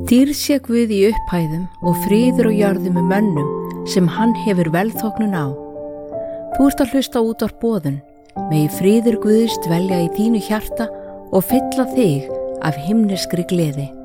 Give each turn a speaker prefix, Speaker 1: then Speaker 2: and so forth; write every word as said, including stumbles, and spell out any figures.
Speaker 1: Dýrð sé Guð í upphæðum og friður og jörðum með mönnum sem hann hefur velþóknun á. Þú ert að hlusta á útvarp Boðun, megi friður Guðs dvelja í þínu hjarta og fylla þig af himneskri gleði.